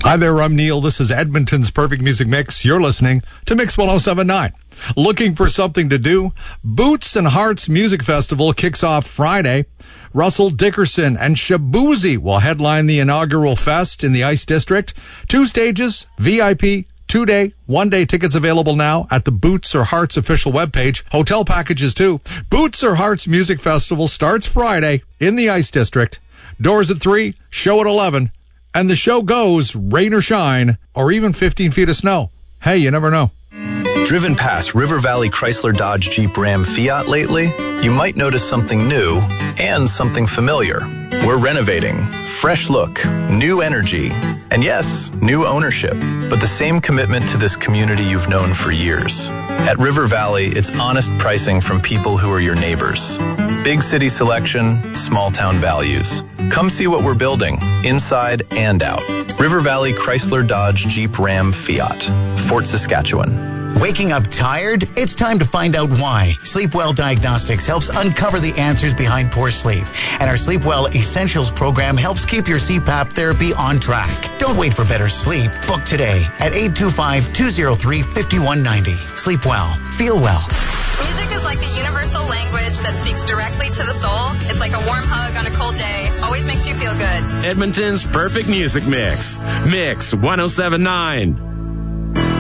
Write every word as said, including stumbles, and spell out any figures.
Hi there, I'm Neil. This is Edmonton's Perfect Music Mix. You're listening to Mix one oh seven point nine. Looking for something to do? Boots and Hearts Music Festival kicks off Friday. Russell Dickerson and Shabuzi will headline the inaugural fest in the Ice District. Two stages, V I P, two-day, one-day tickets available now at the Boots or Hearts official webpage. Hotel packages too. Boots or Hearts Music Festival starts Friday in the Ice District. Doors at three, show at eleven. And the show goes, rain or shine, or even fifteen feet of snow. Hey, you never know. Driven past River Valley Chrysler Dodge Jeep Ram Fiat lately? You might notice something new and something familiar. We're renovating. Fresh look, new energy, and yes, new ownership, but the same commitment to this community you've known for years. At River Valley, it's honest pricing from people who are your neighbors. Big city selection, small town values. Come see what we're building, inside and out. River Valley Chrysler Dodge Jeep Ram Fiat, Fort Saskatchewan. Waking up tired? It's time to find out why. Sleepwell Diagnostics helps uncover the answers behind poor sleep. And our Sleepwell Essentials program helps keep your C PAP therapy on track. Don't wait for better sleep. Book today at eight two five, two oh three, five one nine oh. Sleep well. Feel well. Music is like a universal language that speaks directly to the soul. It's like a warm hug on a cold day. Always makes you feel good. Edmonton's Perfect Music Mix. Mix one oh seven point nine.